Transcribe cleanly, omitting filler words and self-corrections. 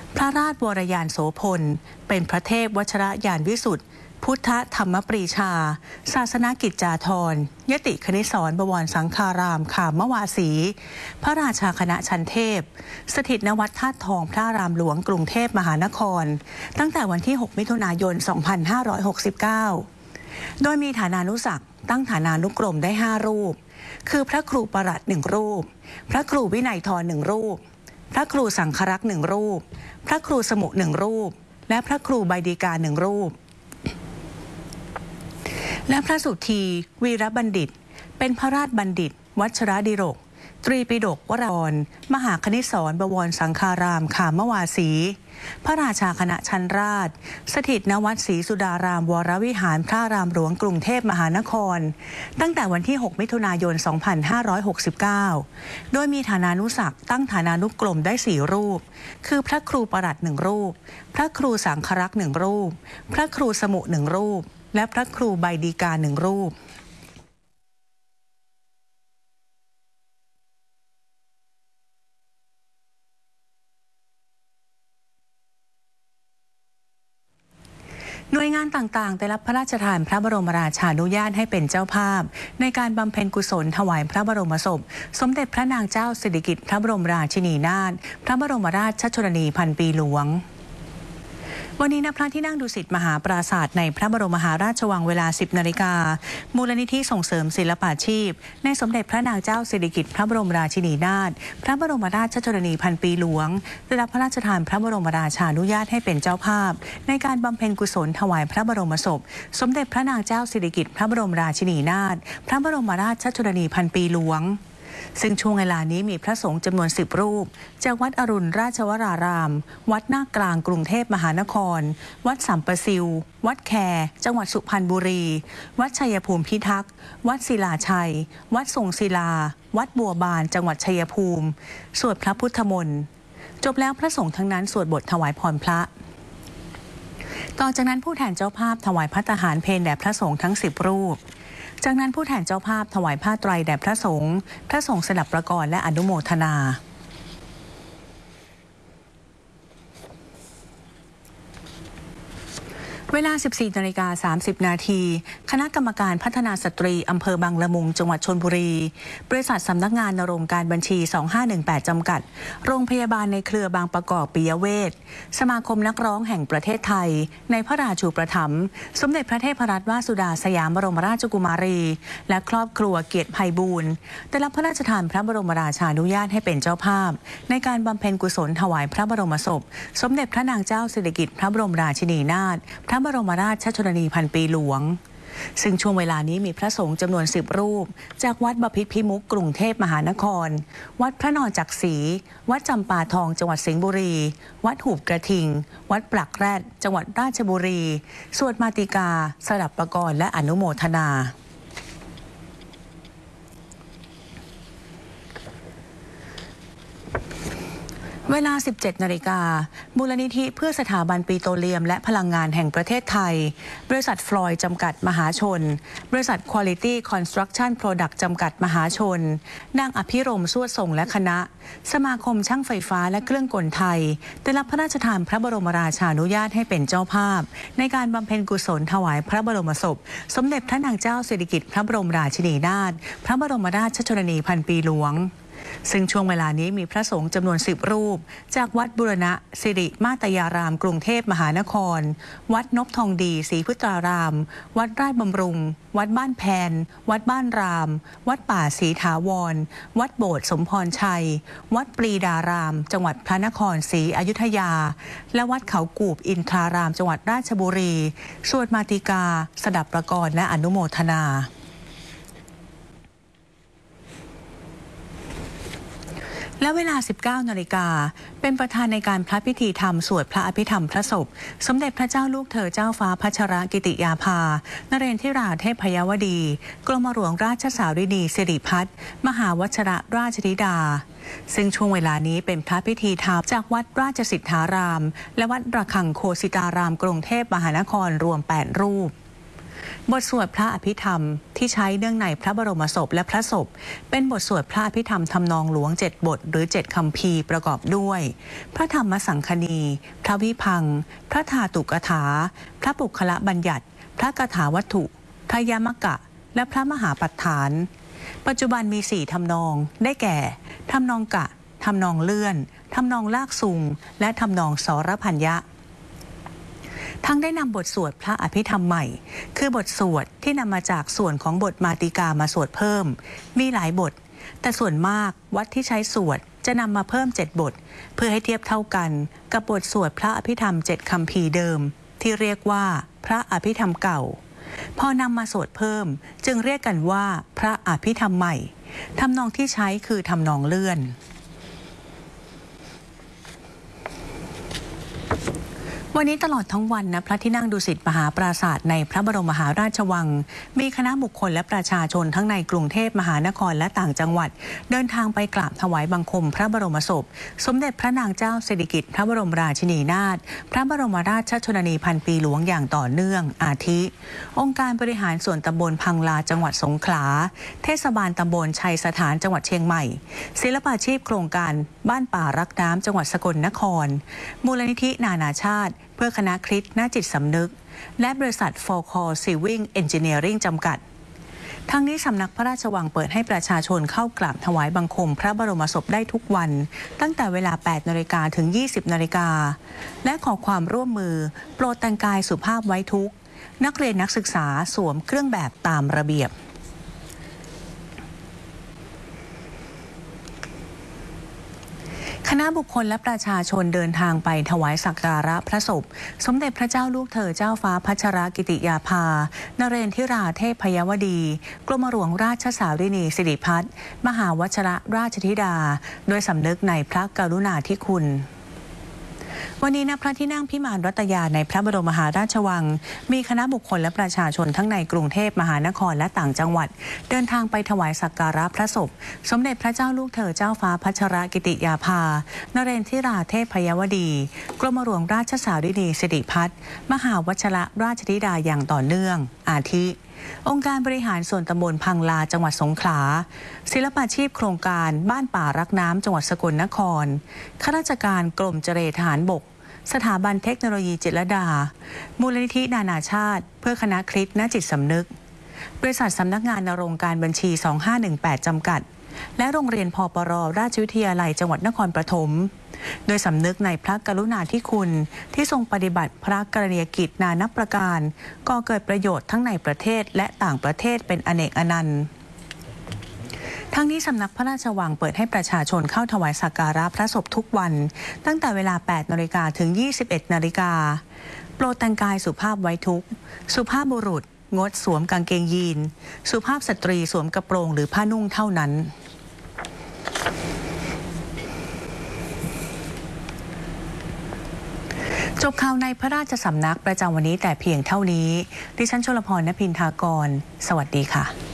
พระราชวรยานโสพลเป็นพระเทพวชรยานวิสุทธิพุทธธรรมปรีชาศาสนกิจจาธรยติคณิสรบวรสังฆารามขามวาสีพระราชาคณะชั้นเทพสถิตณวัดธาตุทองพระรามหลวงกรุงเทพมหานครตั้งแต่วันที่ 6 มิถุนายน 2569 โดยมีฐานานุศักดิ์ตั้งฐานานุกรมได้ 5 รูปคือพระครูประหลัด1 รูปพระครูวินัยธร1 รูปพระครูสังฆรักษ์1 รูปพระครูสมุ1 รูปและพระครูใบดีกา1 รูปและพระสุธีวีรบัณฑิตเป็นพระราชบัณฑิตวัชรดิรกตรีปิฎกวรรณมหาคณิสรบวรสังฆารามขามวาสีพระราชาคณะชั้นราชสถิตณวัดศรีสุดารามวรวิหารพระรามหลวงกรุงเทพมหานครตั้งแต่วันที่ 6 มิถุนายน 2569 โดยมีฐานานุศักดิ์ตั้งฐานานุกรมได้ 4 รูปคือพระครูประหลัด1 รูปพระครูสังฆรักษ์1 รูปพระครูสมุ1 รูปและพระครูใบดีกา1 รูปหน่วยงานต่างๆได้รับพระราชทานพระบรมราชานุญาตให้เป็นเจ้าภาพในการบำเพ็ญกุศลถวายพระบรมศพสมเด็จพระนางเจ้าสิริกิติ์พระบรมราชินีนาถพระบรมราชชนนีพันปีหลวงวันนี้ณพระที่นั่งดุสิตมหาปราสาทในพระบรมมหาราชวังเวลา 10 นาฬิกามูลนิธิส่งเสริมศิลปาชีพในสมเด็จพระนางเจ้าสิริกิติ์พระบรมราชินีนาถพระบรมราชชนนีพันปีหลวงได้รับพระราชทานพระบรมราชานุญาตให้เป็นเจ้าภาพในการบำเพ็ญกุศลถวายพระบรมศพสมเด็จพระนางเจ้าสิริกิติ์พระบรมราชินีนาถพระบรมราชชนนีพันปีหลวงซึ่งช่วงเวลานี้มีพระสงฆ์จำนวน 10 รูปจากวัดอรุณราชวรารามวัดนาคกลางกรุงเทพมหานครวัดสัมปซิววัดแคจังหวัดสุพรรณบุรีวัดชัยภูมิพิทักษ์วัดศิลาชัยวัดทรงศิลาวัดบัวบานจังหวัดชัยภูมิสวดพระพุทธมนต์จบแล้วพระสงฆ์ทั้งนั้นสวดบทถวายพรพระต่อจากนั้นผู้แทนเจ้าภาพถวายภัตตาหารเพลแด่พระสงฆ์ทั้ง 10 รูปจากนั้นผู้แทนเจ้าภาพถวายผ้าไตรแด่พระสงฆ์สดับประกรณ์และอนุโมทนาเวลา 14:30 นาทีคณะกรรมการพัฒนาสตรีอำเภอบางละมุงจังหวัดชลบุรีบริษัทสำนักงานนรงค์การบัญชี 2518 จำกัดโรงพยาบาลในเครือบางประกอบปิยเวชสมาคมนักร้องแห่งประเทศไทยในพระราชูปถัมภ์สมเด็จพระเทพรัตนวสุดาสยามบรมราชกุมารีและครอบครัวเกียรติไพบูลย์ได้รับพระราชทานพระบรมราชานุญาตให้เป็นเจ้าภาพในการบำเพ็ญกุศลถวายพระบรมศพสมเด็จพระนางเจ้าสิริกิติ์พระบรมราชินีนาถพระบรมราชชนนีพันปีหลวงซึ่งช่วงเวลานี้มีพระสงฆ์จำนวน 10 รูปจากวัดบพิตรพิมุขกรุงเทพมหานครวัดพระนอนจักรศรีวัดจำปาทองจังหวัดสิงห์บุรีวัดหูบกระทิงวัดปลักแรดจังหวัดราชบุรีสวดมาติกาสดับประกรณ์และอนุโมทนาเวลา 17 นาฬิกามูลนิธิเพื่อสถาบันปิโตรเลียมและพลังงานแห่งประเทศไทยบริษัทฟลอยด์จำกัดมหาชนบริษัท Quality Construction Product จำกัดมหาชนนางอภิรมย์สวดทรงและคณะสมาคมช่างไฟฟ้าและเครื่องกลไทยได้รับพระราชทานพระบรมราชานุญาตให้เป็นเจ้าภาพในการบำเพ็ญกุศลถวายพระบรมศพสมเด็จพระนางเจ้าสิริกิติ์พระบรมราชินีนาถพระบรมราชชนนีพันปีหลวงซึ่งช่วงเวลานี้มีพระสงฆ์จำนวน 10 รูปจากวัดบุรณะสิริมาตยารามกรุงเทพมหานครวัดนพทองดีศรีพุทรารามวัดราชบำรุงวัดบ้านแพนวัดบ้านรามวัดป่าศรีถาวรวัดโบสถ์สมพรชัยวัดปรีดารามจังหวัดพระนครศรีอยุธยาและวัดเขากูบอินทรารามจังหวัดราชบุรีสวดมาติกาสดับประกรณ์และอนุโมทนาและเวลา 19 นาฬิกาเป็นประธานในการพระพิธีธรรมสวดพระอภิธรรมพระศพสมเด็จพระเจ้าลูกเธอเจ้าฟ้าพัชรกิติยาภานเรนทิราเทพยวดีกรมหลวงราชสารินีสิริพัฒน์มหาวชรราชธิดาซึ่งช่วงเวลานี้เป็นพระพิธีธรรมจากวัดราชสิทธารามและวัดระฆังโคสิตารามกรุงเทพมหานครรวม 8 รูปบทสวดพระอภิธรรมที่ใช้เนื่องในพระบรมศพและพระศพเป็นบทสวดพระอภิธรรมทำนองหลวง7 บทหรือ7 คัมภีร์ประกอบด้วยพระธรรมสังคณีพระวิพังค์พระธาตุกถาพระปุคละบัญญัติพระกถาวัตถุพระยมกะและพระมหาปัฏฐานปัจจุบันมี4 ทำนองได้แก่ทำนองกะทำนองเลื่อนทำนองลากซุงและทำนองสรพัญญะทั้งได้นำบทสวดพระอภิธรรมใหม่คือบทสวดที่นำมาจากส่วนของบทมาติกามาสวดเพิ่มมีหลายบทแต่ส่วนมากวัดที่ใช้สวดจะนำมาเพิ่ม7 บทเพื่อให้เทียบเท่ากันกับบทสวดพระอภิธรรม7 คัมภีร์เดิมที่เรียกว่าพระอภิธรรมเก่าพอนำมาสวดเพิ่มจึงเรียกกันว่าพระอภิธรรมใหม่ทำนองที่ใช้คือทำนองเลื่อนวันนี้ตลอดทั้งวันณพระที่นั่งดุสิตมหาปราสาทในพระบรมมหาราชวังมีคณะบุคคลและประชาชนทั้งในกรุงเทพมหานครและต่างจังหวัดเดินทางไปกราบถวายบังคมพระบรมศพสมเด็จพระนางเจ้าสิริกิติ์พระบรมราชินีนาถพระบรมราชชนนีพันปีหลวงอย่างต่อเนื่องอาทิ องค์การบริหารส่วนตำบลพังลาจังหวัดสงขลาเทศบาลตำบลชัยสถานจังหวัดเชียงใหม่ศิลปาชีพโครงการบ้านป่ารักน้ำจังหวัดสกลนครมูลนิธินานาชาติเพื่อคณะคริสต์ณจิตสำนึกและบริษัท Forecall Civil Engineering จำกัดทั้งนี้สำนักพระราชวังเปิดให้ประชาชนเข้ากราบถวายบังคมพระบรมศพได้ทุกวันตั้งแต่เวลา 8 นาฬิกาถึง 20 นาฬิกาและขอความร่วมมือโปรดแต่งกายสุภาพไว้ทุกข์นักเรียนนักศึกษาสวมเครื่องแบบตามระเบียบคณะบุคคลและประชาชนเดินทางไปถวายสักการะพระศพสมเด็จพระเจ้าลูกเธอเจ้าฟ้าพัชรกิติยาภานเรนทิราเทพยวดีกรมหลวงราชสารินีสิริพัฒน์มหาวชรราชธิดาโดยสำนึกในพระกรุณาธิคุณวันนี้ณพระที่นั่งพิมานรัตยาในพระบรมมหาราชวังมีคณะบุคคลและประชาชนทั้งในกรุงเทพมหานครและต่างจังหวัดเดินทางไปถวายสักการะพระศพสมเด็จพระเจ้าลูกเธอเจ้าฟ้าพัชรกิติยาภานเรนทิราเทพยวดีกรมหลวงราชสารินีสิริพัฒน์มหาวชรราชธิดาอย่างต่อเนื่องอาทิองค์การบริหารส่วนตำบลพังลาจังหวัดสงขลาศิลปาชีพโครงการบ้านป่ารักน้ำจังหวัดสกลนครข้าราชการกรมเจรทหารบกสถาบันเทคโนโลยีจิตรลดามูลนิธินานาชาติเพื่อคณะคริสต์ณจิตสำนึกบริษัทสำนักงานนรงการบัญชี 2518 จำกัดและโรงเรียนพปร.ราชวิทยาลัยจังหวัดนครปฐมโดยสำนึกในพระกรุณาธิคุณที่ทรงปฏิบัติพระกรณียกิจนานับประการก่อเกิดประโยชน์ทั้งในประเทศและต่างประเทศเป็นอเนกอนันต์ทั้งนี้สำนักพระราชวังเปิดให้ประชาชนเข้าถวายสักการะพระศพทุกวันตั้งแต่เวลา 8 นาฬิกาถึง 21 นาฬิกาโปรดแต่งกายสุภาพไว้ทุกข์สุภาพบุรุษงดสวมกางเกงยีนสุภาพสตรีสวมกระโปรงหรือผ้านุ่งเท่านั้นจบข่าวในพระราชสำนักประจำวันนี้แต่เพียงเท่านี้ดิฉันชลพร ณพินทากรสวัสดีค่ะ